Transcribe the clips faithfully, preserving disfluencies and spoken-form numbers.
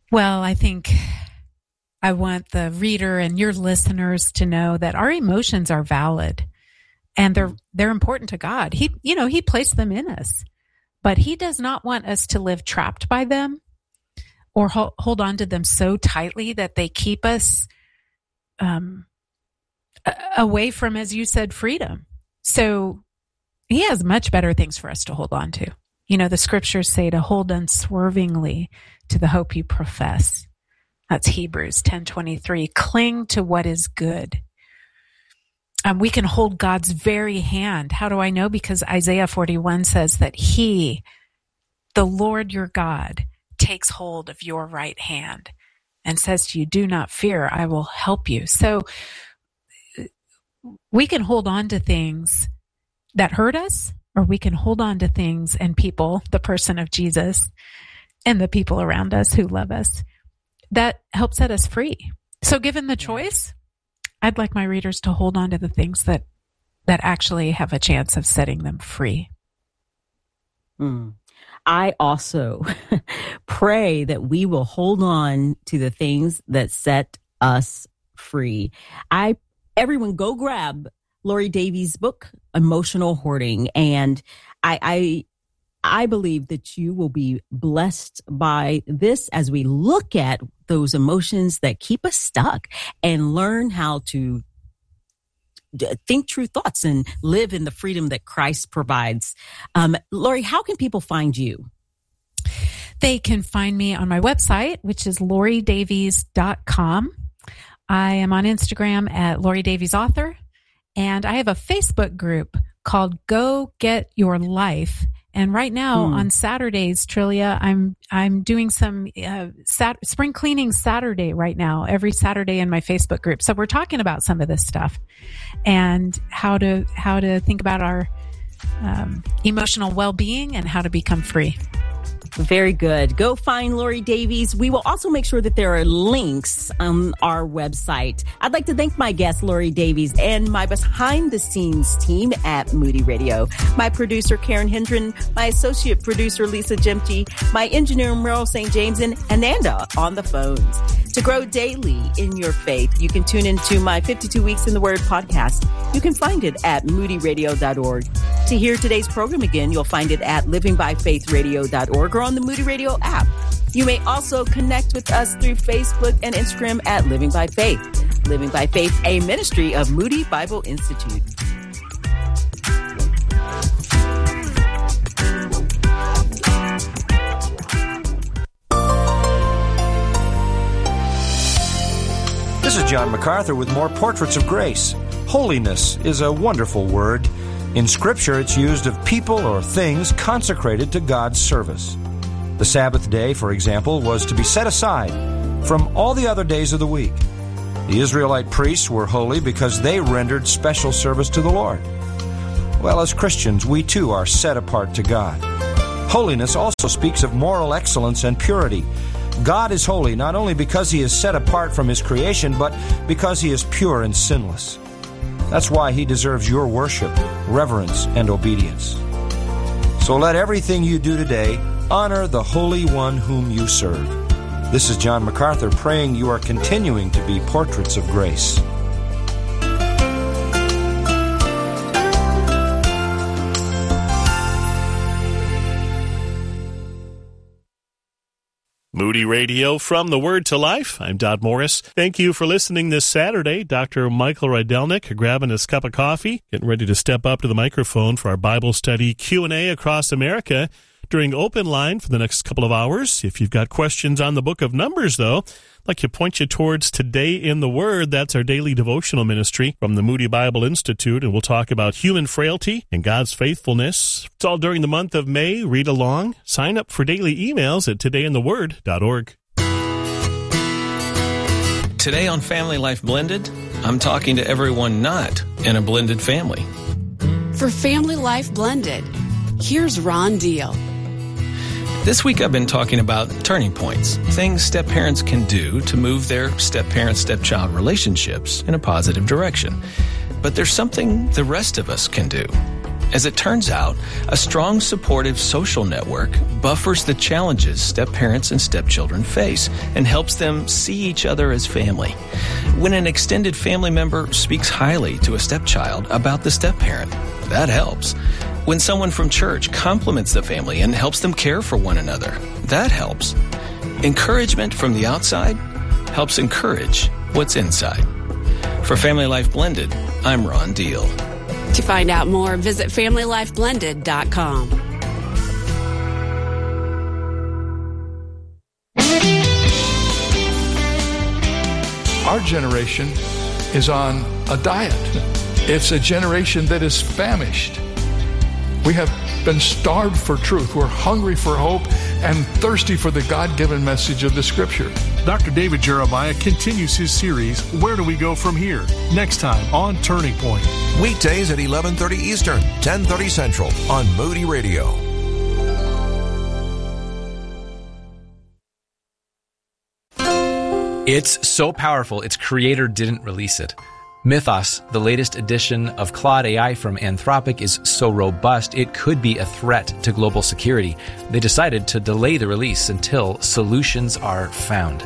Well, I think I want the reader and your listeners to know that our emotions are valid and they're they're important to God. He, you know, he placed them in us, but he does not want us to live trapped by them or ho- hold on to them so tightly that they keep us um, a- away from, as you said, freedom. So he has much better things for us to hold on to. You know, the scriptures say to hold unswervingly to the hope you profess. That's Hebrews ten twenty-three. Cling to what is good. Um, we can hold God's very hand. How do I know? Because Isaiah forty-one says that he, the Lord your God, takes hold of your right hand and says to you, do not fear, I will help you. So we can hold on to things that hurt us, or we can hold on to things and people, the person of Jesus and the people around us who love us, that help set us free. So given the choice, I'd like my readers to hold on to the things that that actually have a chance of setting them free. Mm. I also pray that we will hold on to the things that set us free. I everyone go grab Lori Davies' book, Emotional Hoarding, and I, I I believe that you will be blessed by this as we look at those emotions that keep us stuck and learn how to think true thoughts and live in the freedom that Christ provides. Um, Lori, how can people find you? They can find me on my website, which is lori davies dot com. I am on Instagram at Lori Davies Author, and I have a Facebook group called Go Get Your Life. And right now hmm. on Saturdays, Trillia, I'm I'm doing some uh, sat- spring cleaning Saturday right now, every Saturday in my Facebook group. So we're talking about some of this stuff and how to how to think about our um, emotional well-being and how to become free. Very good. Go find Lori Davies. We will also make sure that there are links on our website. I'd like to thank my guest, Lori Davies, and my behind-the-scenes team at Moody Radio. My producer, Karen Hendren, my associate producer, Lisa Jemke, my engineer, Merle Saint James, and Ananda on the phones. To grow daily in your faith, you can tune into my fifty-two Weeks in the Word podcast. You can find it at moody radio dot org. To hear today's program again, you'll find it at living by faith radio dot org or on the Moody Radio app. You may also connect with us through Facebook and Instagram at Living by Faith. Living by Faith, a ministry of Moody Bible Institute. This is John MacArthur with more Portraits of Grace. Holiness is a wonderful word. In Scripture, it's used of people or things consecrated to God's service. The Sabbath day, for example, was to be set aside from all the other days of the week. The Israelite priests were holy because they rendered special service to the Lord. Well, as Christians, we too are set apart to God. Holiness also speaks of moral excellence and purity. God is holy not only because He is set apart from His creation, but because He is pure and sinless. That's why He deserves your worship, reverence, and obedience. So let everything you do today honor the Holy One whom you serve. This is John MacArthur praying you are continuing to be portraits of grace. Moody Radio, from the Word to Life. I'm Dodd Morris. Thank you for listening this Saturday. Doctor Michael Rydelnik grabbing his cup of coffee, getting ready to step up to the microphone for our Bible study Q and A across America during Open Line for the next couple of hours. If you've got questions on the book of Numbers, though, I'd like to point you towards Today in the Word. That's our daily devotional ministry from the Moody Bible Institute, and we'll talk about human frailty and God's faithfulness. It's all during the month of May. Read along. Sign up for daily emails at today in the word dot org. Today on Family Life Blended, I'm talking to everyone not in a blended family. For Family Life Blended, here's Ron Deal. This week I've been talking about turning points, things step-parents can do to move their step-parent-stepchild relationships in a positive direction. But there's something the rest of us can do. As it turns out, a strong, supportive social network buffers the challenges step-parents and stepchildren face and helps them see each other as family. When an extended family member speaks highly to a stepchild about the step-parent, that helps. When someone from church compliments the family and helps them care for one another, that helps. Encouragement from the outside helps encourage what's inside. For Family Life Blended, I'm Ron Deal. To find out more, visit family life blended dot com. Our generation is on a diet. It's a generation that is famished. We have been starved for truth. We're hungry for hope and thirsty for the God-given message of the Scripture. Doctor David Jeremiah continues his series, Where Do We Go From Here? Next time on Turning Point. Weekdays at eleven thirty Eastern, ten thirty Central on Moody Radio. It's so powerful, its creator didn't release it. Mythos, the latest edition of Claude A I from Anthropic, is so robust it could be a threat to global security. They decided to delay the release until solutions are found.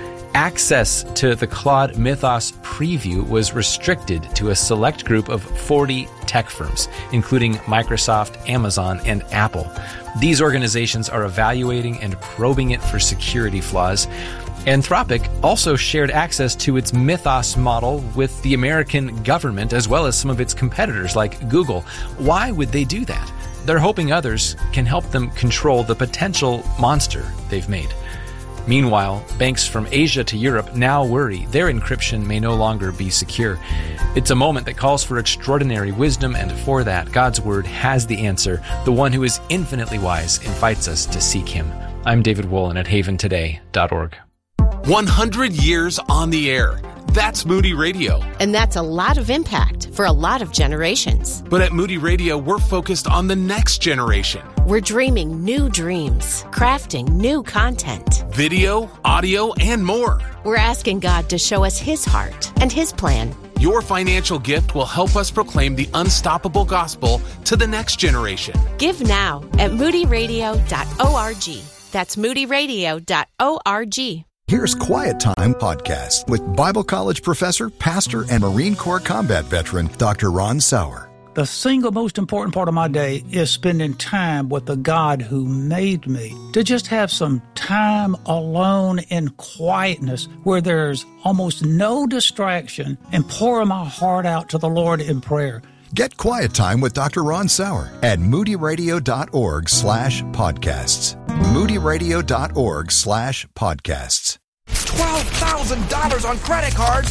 Access to the Claude Mythos preview was restricted to a select group of forty tech firms, including Microsoft, Amazon, and Apple. These organizations are evaluating and probing it for security flaws. Anthropic also shared access to its Mythos model with the American government as well as some of its competitors like Google. Why would they do that? They're hoping others can help them control the potential monster they've made. Meanwhile, banks from Asia to Europe now worry their encryption may no longer be secure. It's a moment that calls for extraordinary wisdom, and for that, God's Word has the answer. The one who is infinitely wise invites us to seek Him. I'm David Wolin at haven today dot org. one hundred years on the air. That's Moody Radio. And that's a lot of impact for a lot of generations. But at Moody Radio, we're focused on the next generation. We're dreaming new dreams, crafting new content. Video, audio, and more. We're asking God to show us His heart and His plan. Your financial gift will help us proclaim the unstoppable gospel to the next generation. Give now at moody radio dot org. That's moody radio dot org. Here's Quiet Time Podcast with Bible College professor, pastor, and Marine Corps combat veteran, Doctor Ron Sauer. The single most important part of my day is spending time with the God who made me. To just have some time alone in quietness where there's almost no distraction and pouring my heart out to the Lord in prayer. Get Quiet Time with Doctor Ron Sauer at moody radio dot org slash podcasts. moody radio dot org slash podcasts. twelve thousand dollars on credit cards.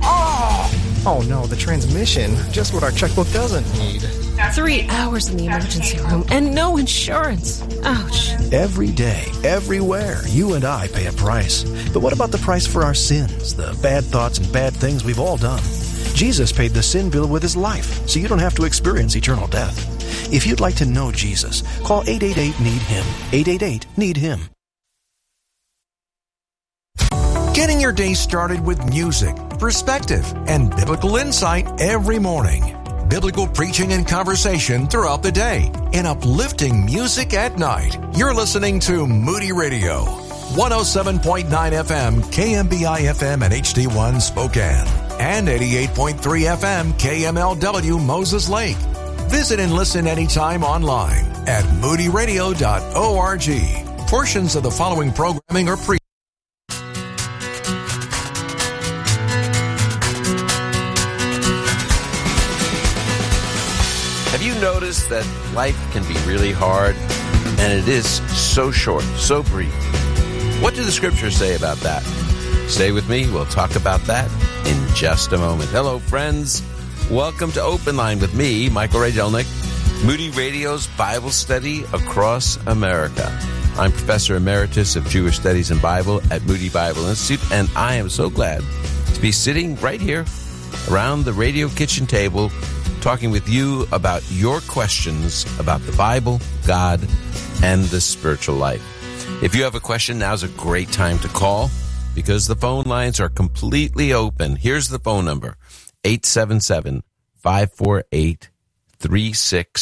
Oh! Oh no, the transmission. Just what our checkbook doesn't need. Three hours in the emergency room and no insurance. Ouch. Every day, everywhere, you and I pay a price. But what about the price for our sins, the bad thoughts and bad things we've all done? Jesus paid the sin bill with His life, so you don't have to experience eternal death. If you'd like to know Jesus, call eight eight eight, need him. eight eight eight, need him. Getting your day started with music, perspective, and biblical insight every morning. Biblical preaching and conversation throughout the day, and uplifting music at night. You're listening to Moody Radio, one oh seven point nine F M, K M B I F M and H D one Spokane, and eighty-eight point three F M, K M L W Moses Lake. Visit and listen anytime online at moody radio dot org. Portions of the following programming are pre- Have you noticed that life can be really hard, and it is so short, so brief? What do the scriptures say about that? Stay with me. We'll talk about that in just a moment. Hello, friends. Welcome to Open Line with me, Michael Rydelnik, Moody Radio's Bible study across America. I'm Professor Emeritus of Jewish Studies and Bible at Moody Bible Institute, and I am so glad to be sitting right here around the radio kitchen table talking with you about your questions about the Bible, God, and the spiritual life. If you have a question, now's a great time to call because the phone lines are completely open. Here's the phone number, eight seven seven, five four eight, three six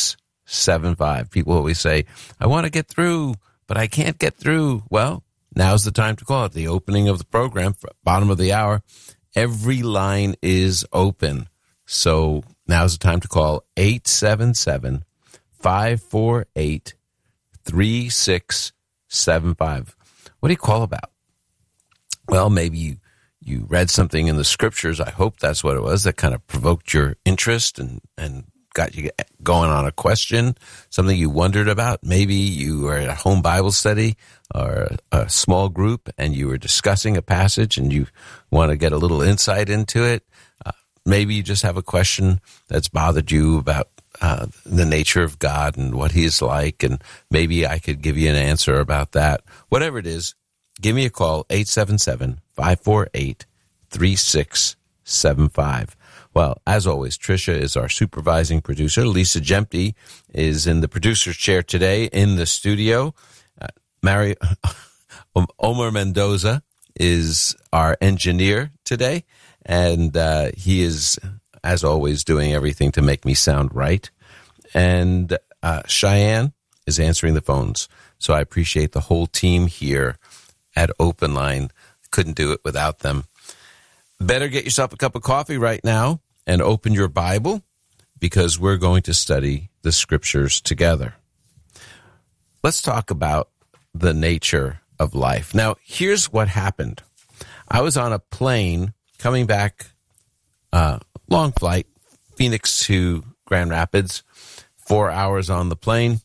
seven five. People always say, I want to get through, but I can't get through. Well, now's the time to call. At the opening of the program, bottom of the hour, every line is open. So now's the time to call eight seven seven, five four eight, three six seven five. What do you call about? Well, maybe you, you read something in the scriptures. I hope that's what it was that kind of provoked your interest and, and got you going on a question, something you wondered about. Maybe you were at a home Bible study or a small group and you were discussing a passage and you want to get a little insight into it. Uh, maybe you just have a question that's bothered you about uh, the nature of God and what he is like, and maybe I could give you an answer about that. Whatever it is, give me a call, eight seven seven, five four eight, three six seven five. Well, as always, Tricia is our supervising producer. Lisa Jempty is in the producer's chair today in the studio. Uh, Mary, Omar Mendoza is our engineer today, and uh, he is, as always, doing everything to make me sound right. And uh, Cheyenne is answering the phones. So I appreciate the whole team here at Open Line. Couldn't do it without them. Better get yourself a cup of coffee right now and open your Bible, because we're going to study the scriptures together. Let's talk about the nature of life. Now, here's what happened. I was on a plane coming back, uh, long flight, Phoenix to Grand Rapids, four hours on the plane.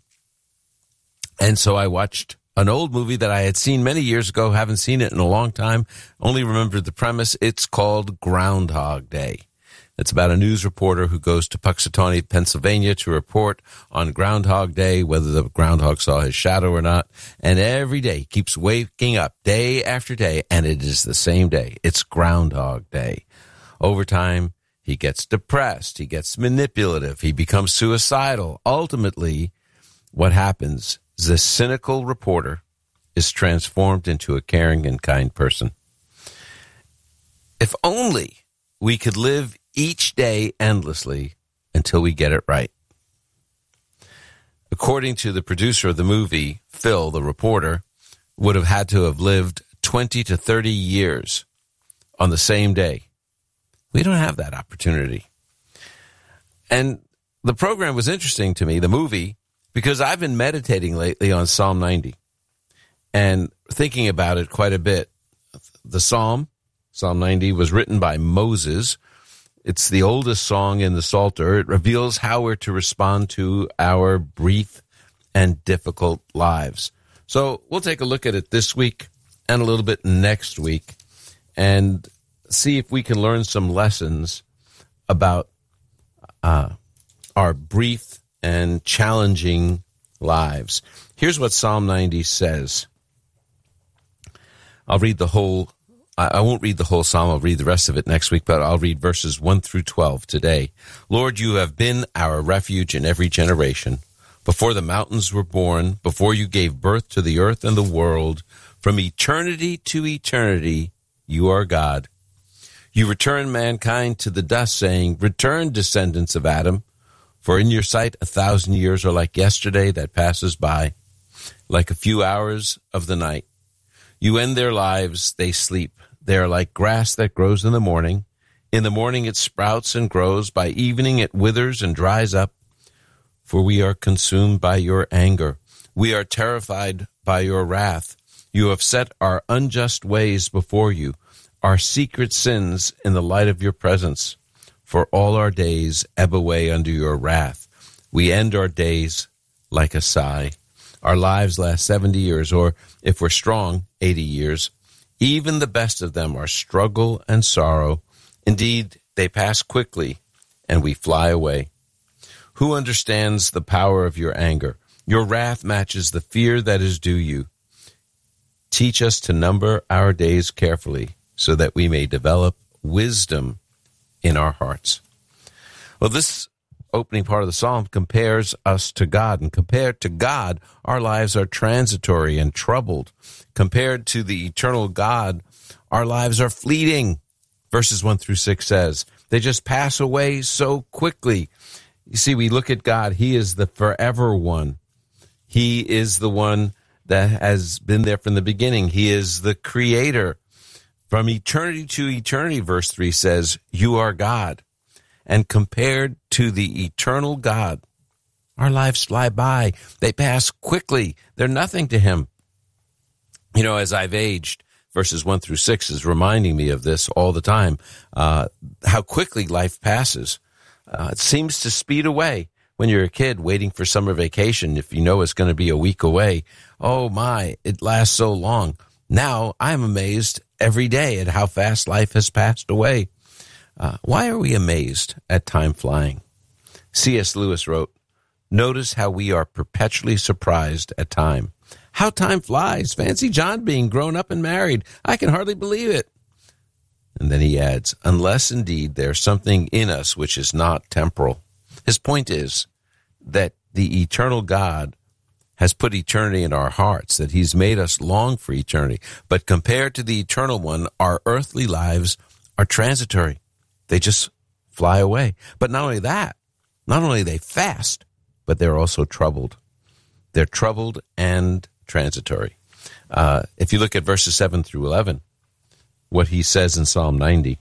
And so I watched an old movie that I had seen many years ago, haven't seen it in a long time, only remembered the premise. It's called Groundhog Day. It's about a news reporter who goes to Puxatawney, Pennsylvania to report on Groundhog Day, whether the groundhog saw his shadow or not. And every day he keeps waking up day after day, and it is the same day. It's Groundhog Day. Over time, he gets depressed. He gets manipulative. He becomes suicidal. Ultimately, what happens is this cynical reporter is transformed into a caring and kind person. If only we could live each day endlessly until we get it right. According to the producer of the movie, Phil, the reporter, would have had to have lived twenty to thirty years on the same day. We don't have that opportunity. And the program was interesting to me, the movie, because I've been meditating lately on Psalm ninety and thinking about it quite a bit. The Psalm, Psalm ninety, was written by Moses. It's the oldest song in the Psalter. It reveals how we're to respond to our brief and difficult lives. So we'll take a look at it this week and a little bit next week and see if we can learn some lessons about uh, our brief and challenging lives. Here's what Psalm ninety says. I'll read the whole I won't read the whole psalm. I'll read the rest of it next week, but I'll read verses one through twelve today. Lord, you have been our refuge in every generation. Before the mountains were born, before you gave birth to the earth and the world, from eternity to eternity, you are God. You return mankind to the dust, saying, return, descendants of Adam, for in your sight a thousand years are like yesterday that passes by, like a few hours of the night. You end their lives, they sleep. They are like grass that grows in the morning. In the morning it sprouts and grows. By evening it withers and dries up. For we are consumed by your anger. We are terrified by your wrath. You have set our unjust ways before you, our secret sins in the light of your presence. For all our days ebb away under your wrath. We end our days like a sigh. Our lives last seventy years, or if we're strong, eighty years. Even the best of them are struggle and sorrow. Indeed, they pass quickly, and we fly away. Who understands the power of your anger? Your wrath matches the fear that is due you. Teach us to number our days carefully, so that we may develop wisdom in our hearts. Well, this opening part of the psalm compares us to God, and compared to God, our lives are transitory and troubled. Compared to the eternal God, our lives are fleeting. Verses one through six says, they just pass away so quickly. You see, we look at God. He is the forever one. He is the one that has been there from the beginning. He is the creator. From eternity to eternity, verse three says, you are God. And compared to the eternal God, our lives fly by. They pass quickly. They're nothing to him. You know, as I've aged, verses one through six is reminding me of this all the time, uh, how quickly life passes. Uh, it seems to speed away. When you're a kid waiting for summer vacation, if you know it's going to be a week away, oh my, it lasts so long. Now I'm amazed every day at how fast life has passed away. Uh, why are we amazed at time flying? C S Lewis wrote, notice how we are perpetually surprised at time. How time flies. Fancy John being grown up and married. I can hardly believe it. And then he adds, unless indeed there's something in us which is not temporal. His point is that the eternal God has put eternity in our hearts, that he's made us long for eternity. But compared to the eternal one, our earthly lives are transitory. They just fly away. But not only that, not only are they fast, but they're also troubled. They're troubled and transitory. Uh, if you look at verses seven through eleven, what he says in Psalm ninety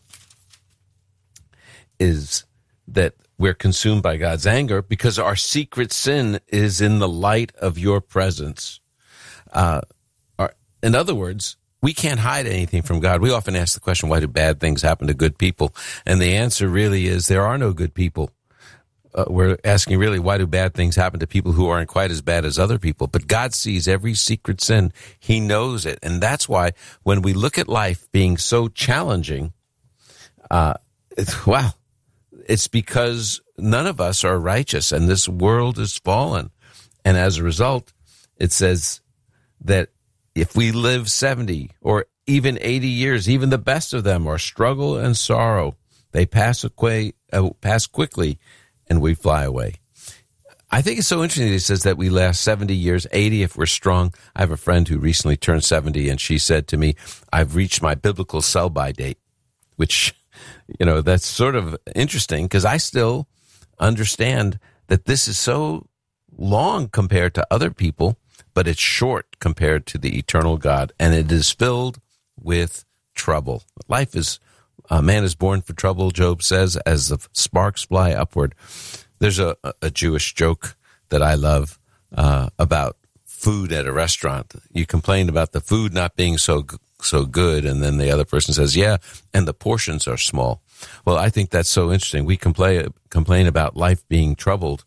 is that we're consumed by God's anger because our secret sin is in the light of your presence. Uh, our, in other words, we can't hide anything from God. We often ask the question, why do bad things happen to good people? And the answer really is there are no good people. Uh, we're asking really, why do bad things happen to people who aren't quite as bad as other people? But God sees every secret sin. He knows it. And that's why when we look at life being so challenging, uh, it's, wow, it's because none of us are righteous and this world is fallen. And as a result, it says that if we live seventy or even eighty years, even the best of them are struggle and sorrow. They pass away, uh, pass quickly, and we fly away. I think it's so interesting that he says that we last seventy years, eighty if we're strong. I have a friend who recently turned seventy, and she said to me, I've reached my biblical sell-by date, which, you know, that's sort of interesting because I still understand that this is so long compared to other people, but it's short compared to the eternal God, and it is filled with trouble. Life is, uh, man is born for trouble, Job says, as the sparks fly upward. There's a, a Jewish joke that I love uh, about food at a restaurant. You complain about the food not being so so good, and then the other person says, yeah, and the portions are small. Well, I think that's so interesting. We complain, complain about life being troubled,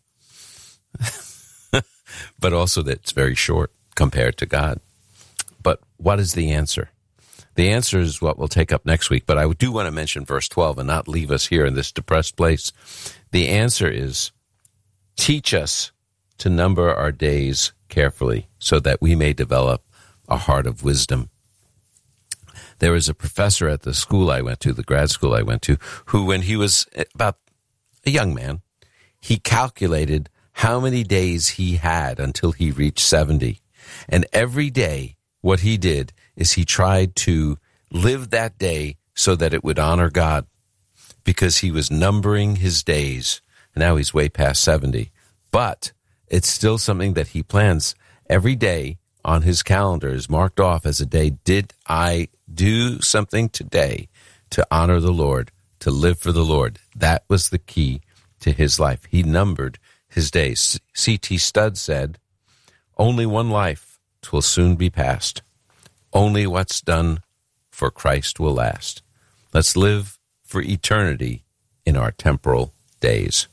but also that it's very short compared to God. But what is the answer? The answer is what we'll take up next week, but I do want to mention verse twelve and not leave us here in this depressed place. The answer is, teach us to number our days carefully so that we may develop a heart of wisdom. There was a professor at the school I went to, the grad school I went to, who when he was about a young man, he calculated how many days he had until he reached seventy. And every day, what he did is he tried to live that day so that it would honor God, because he was numbering his days. Now he's way past seventy. But it's still something that he plans every day on his calendar is marked off as a day. Did I do something today to honor the Lord, to live for the Lord? That was the key to his life. He numbered his days. C T Studd said, only one life, 'twill soon be past. Only what's done for Christ will last. Let's live for eternity in our temporal days.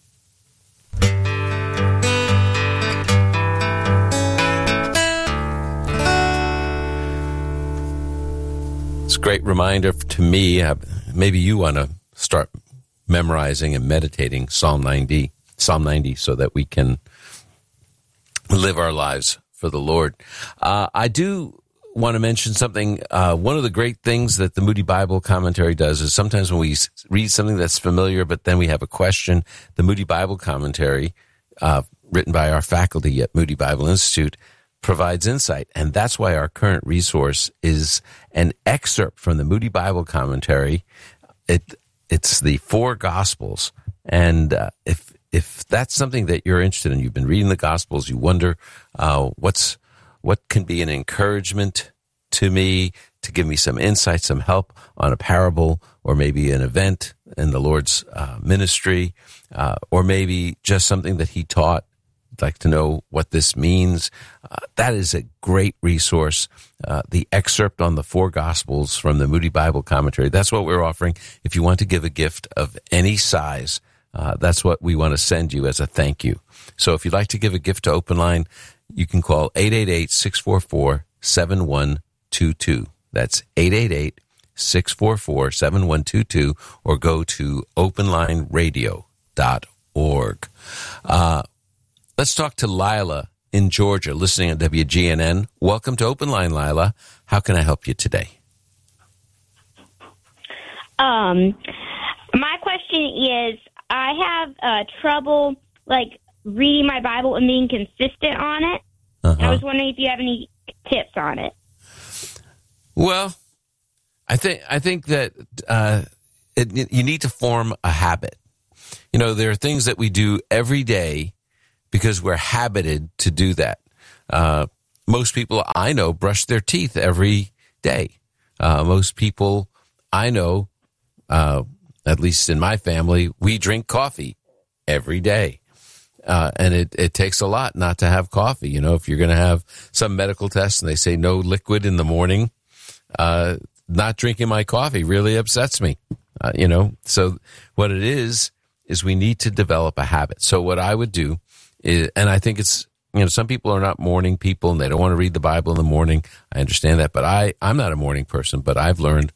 It's a great reminder to me. Maybe you want to start memorizing and meditating Psalm ninety, Psalm ninety, so that we can live our lives for the Lord. Uh, I do want to mention something. Uh, one of the great things that the Moody Bible Commentary does is sometimes when we read something that's familiar, but then we have a question, the Moody Bible Commentary, uh, written by our faculty at Moody Bible Institute, provides insight. And that's why our current resource is an excerpt from the Moody Bible Commentary. It It's the four Gospels. And uh, if if that's something that you're interested in, you've been reading the Gospels, you wonder uh, what's what can be an encouragement to me, to give me some insight, some help on a parable, or maybe an event in the Lord's uh, ministry, uh, or maybe just something that he taught, I'd like to know what this means. Uh, that is a great resource. Uh, the excerpt on the four Gospels from the Moody Bible Commentary, that's what we're offering. If you want to give a gift of any size, uh, that's what we want to send you as a thank you. So if you'd like to give a gift to Open Line, you can call eight eight eight, six four four, seven one two two. That's eight eight eight, six four four, seven one two two, or go to open line radio dot org. Uh, let's talk to Lila in Georgia, listening on W G N N. Welcome to Open Line, Lila. How can I help you today? Um, my question is, I have uh, trouble, like, reading my Bible and being consistent on it. Uh-huh. I was wondering if you have any tips on it. Well, I think I think that uh, it, you need to form a habit. You know, there are things that we do every day because we're habited to do that. Uh, most people I know brush their teeth every day. Uh, most people I know, uh, at least in my family, we drink coffee every day. Uh, and it, it takes a lot not to have coffee. You know, if you're going to have some medical test and they say no liquid in the morning, uh, not drinking my coffee really upsets me. Uh, you know, so what it is, is we need to develop a habit. So what I would do is, and I think it's, you know, some people are not morning people and they don't want to read the Bible in the morning. I understand that, but I, I'm not a morning person, but I've learned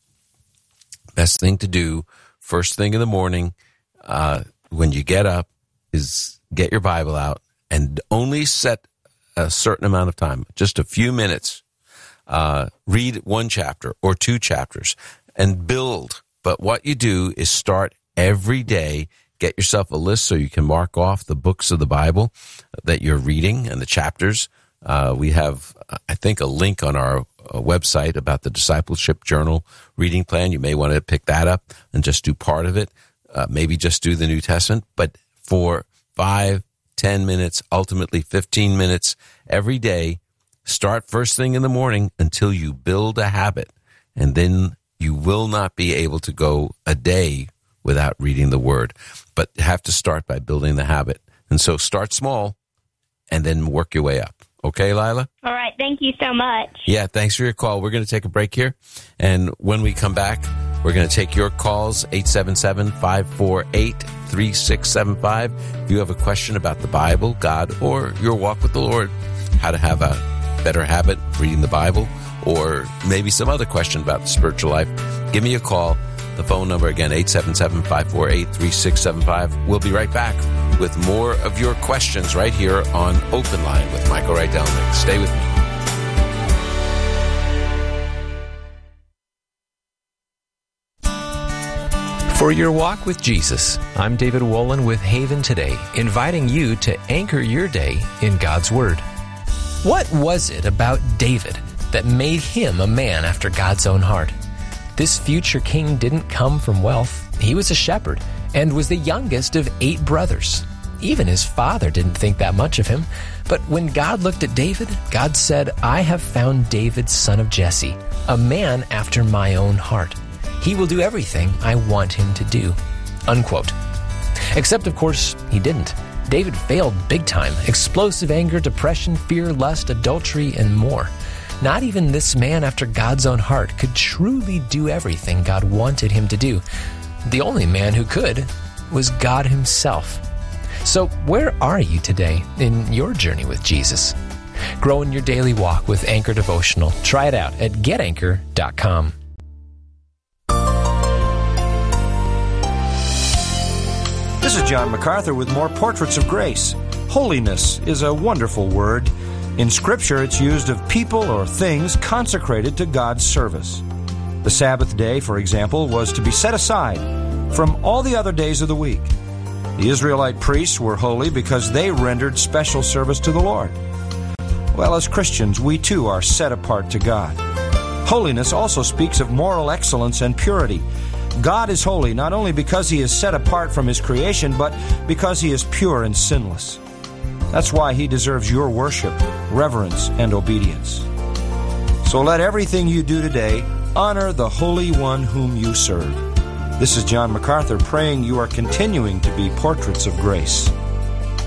best thing to do first thing in the morning, uh, when you get up is get your Bible out and only set a certain amount of time, just a few minutes, uh, read one chapter or two chapters and build. But what you do is start every day. Get yourself a list so you can mark off the books of the Bible that you're reading and the chapters. Uh, we have, I think, a link on our uh, website about the Discipleship Journal reading plan. You may want to pick that up and just do part of it. Uh, maybe just do the New Testament. But for five, ten minutes, ultimately fifteen minutes every day, start first thing in the morning until you build a habit. And then you will not be able to go a day without reading the Word, but have to start by building the habit. And so start small and then work your way up. Okay, Lila? All right. Thank you so much. Yeah, thanks for your call. We're going to take a break here. And when we come back, we're going to take your calls, eight seven seven, five four eight, three six seven five. If you have a question about the Bible, God, or your walk with the Lord, how to have a better habit of reading the Bible, or maybe some other question about the spiritual life, give me a call. The phone number again, eight seven seven, five four eight, three six seven five. We'll be right back with more of your questions right here on Open Line with Michael Rydelnik. Stay with me. For your walk with Jesus, I'm David Wolin with Haven Today, inviting you to anchor your day in God's Word. What was it about David that made him a man after God's own heart? This future king didn't come from wealth. He was a shepherd and was the youngest of eight brothers. Even his father didn't think that much of him. But when God looked at David, God said, I have found David, son of Jesse, a man after my own heart. He will do everything I want him to do. Unquote. Except, of course, he didn't. David failed big time. Explosive anger, depression, fear, lust, adultery, and more. Not even this man after God's own heart could truly do everything God wanted him to do. The only man who could was God himself. So where are you today in your journey with Jesus? Grow in your daily walk with Anchor Devotional. Try it out at get anchor dot com. This is John MacArthur with more Portraits of Grace. Holiness is a wonderful word. In Scripture, it's used of people or things consecrated to God's service. The Sabbath day, for example, was to be set aside from all the other days of the week. The Israelite priests were holy because they rendered special service to the Lord. Well, as Christians, we too are set apart to God. Holiness also speaks of moral excellence and purity. God is holy not only because He is set apart from His creation, but because He is pure and sinless. That's why He deserves your worship, reverence, and obedience. So let everything you do today honor the Holy One whom you serve. This is John MacArthur praying you are continuing to be portraits of grace.